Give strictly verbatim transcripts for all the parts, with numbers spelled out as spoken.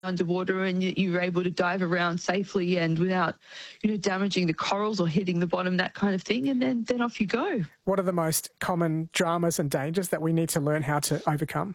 underwater and you, you're able to dive around safely and without, you know, damaging the corals or hitting the bottom, that kind of thing, and then, then off you go. What are the most common dramas and dangers that we need to learn how to overcome?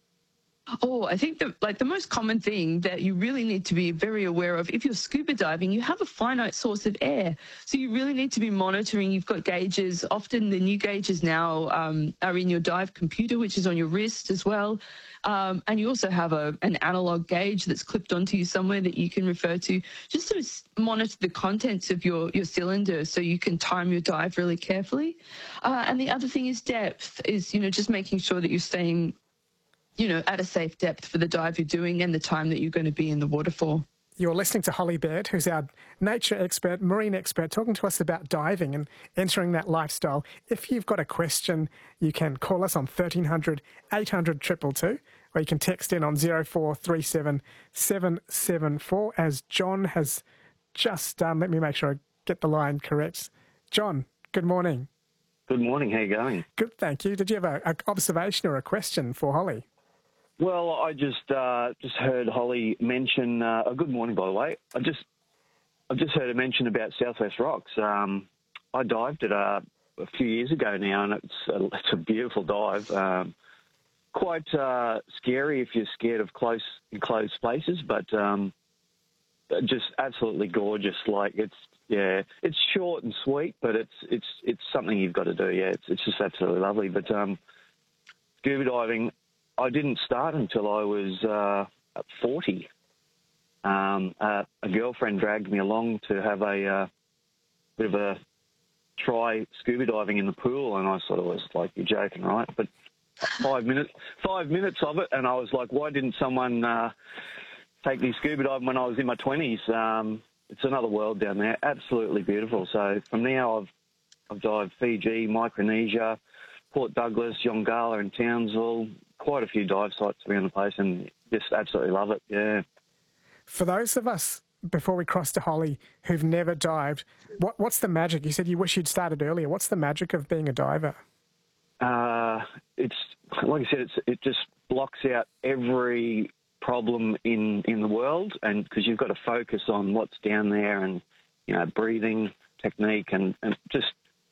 Oh, I think the, like the most common thing that you really need to be very aware of, if you're scuba diving, you have a finite source of air. So you really need to be monitoring. You've got gauges. Often the new gauges now um, are in your dive computer, which is on your wrist as well. Um, and you also have a, an analog gauge that's clipped onto you somewhere that you can refer to, just to monitor the contents of your, your cylinder so you can time your dive really carefully. Uh, and the other thing is depth, is, you know, just making sure that you're staying, you know, at a safe depth for the dive you're doing and the time that you're going to be in the water for. You're listening to Holly Baird, who's our nature expert, marine expert, talking to us about diving and entering that lifestyle. If you've got a question, you can call us on thirteen hundred, eight hundred, two two two, or you can text in on zero four three seven, seven seven four, as John has just done. Let me make sure I get the line correct. John, good morning. Good morning. How are you going? Good, thank you. Did you have an observation or a question for Holly? Well, I just uh, just heard Holly mention. Uh, oh, good morning, by the way. I just I just heard her mention about Southwest Rocks. Um, I dived it uh, a few years ago now, and it's a, it's a beautiful dive. Um, quite uh, scary if you're scared of close enclosed spaces, but um, just absolutely gorgeous. Like it's yeah, it's short and sweet, but it's it's it's something you've got to do. Yeah, it's it's just absolutely lovely. But um, scuba diving, I didn't start until I was uh, forty. Um, uh, a girlfriend dragged me along to have a uh, bit of a try scuba diving in the pool, and I sort of was like, "You're joking, right?" But five minutes, five minutes of it, and I was like, "Why didn't someone uh, take me scuba diving when I was in my twenties?" Um, it's another world down there, absolutely beautiful. So from now, I've I've dived Fiji, Micronesia, Port Douglas, Yongala, and Townsville. Quite a few dive sites around the place, and just absolutely love it. Yeah. For those of us, before we cross to Holly, who've never dived, what, what's the magic? You said you wish you'd started earlier. What's the magic of being a diver? Uh, it's like I said, it's, it just blocks out every problem in, in the world, and because you've got to focus on what's down there, and you know, breathing technique, and, and just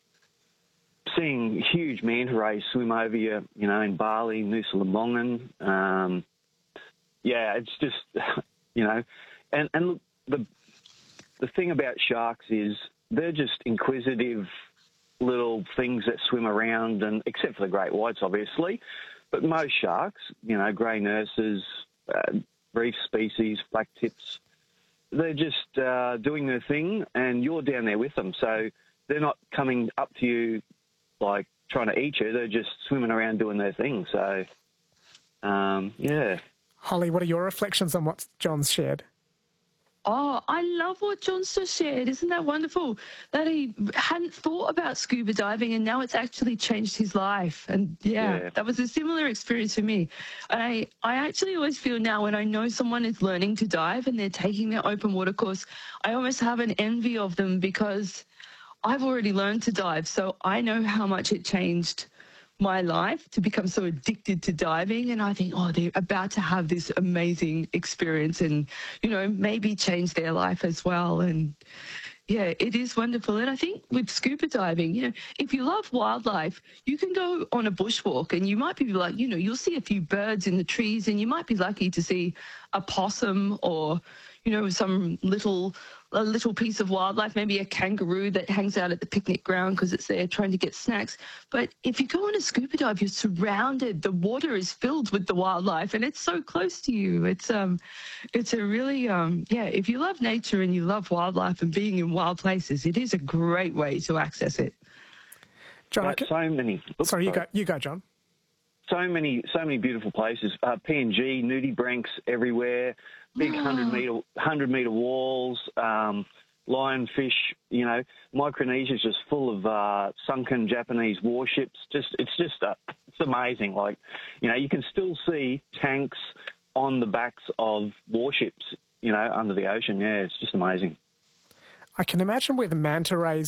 seeing huge manta rays swim over you, you know, in Bali, Nusa Lembongan. Um, yeah, it's just, you know, and, and look, the, the thing about sharks is they're just inquisitive little things that swim around, and except for the great whites, obviously, but most sharks, you know, grey nurses, uh, reef species, black tips, they're just uh, doing their thing, and you're down there with them. So they're not coming up to you like trying to eat you. They're just swimming around doing their thing. So, um, yeah. Holly, what are your reflections on what John's shared? Oh, I love what John's just shared. Isn't that wonderful? That he hadn't thought about scuba diving and now it's actually changed his life. And yeah, yeah. that was a similar experience for me. And I, I actually always feel now when I know someone is learning to dive and they're taking their open water course, I almost have an envy of them because I've already learned to dive. So I know how much it changed my life to become so addicted to diving, and I think, oh, they're about to have this amazing experience and, you know, maybe change their life as well. And yeah, it is wonderful. And I think with scuba diving, you know, if you love wildlife, you can go on a bushwalk and you might be like, you know, you'll see a few birds in the trees and you might be lucky to see a possum or, you know, some little a little piece of wildlife, maybe a kangaroo that hangs out at the picnic ground because it's there trying to get snacks. But if you go on a scuba dive, you're surrounded. The water is filled with the wildlife, and it's so close to you. It's um, it's a really um, yeah. If you love nature and you love wildlife and being in wild places, it is a great way to access it. John, But so many. Oops, sorry, you sorry. go. You go, John. So many, so many beautiful places. Uh, P N G, nudibranchs everywhere. Big hundred meter, hundred meter walls. Um, lionfish. You know, Micronesia is just full of uh, sunken Japanese warships. Just, it's just, uh, it's amazing. Like, you know, you can still see tanks on the backs of warships. You know, under the ocean. Yeah, it's just amazing. I can imagine with manta rays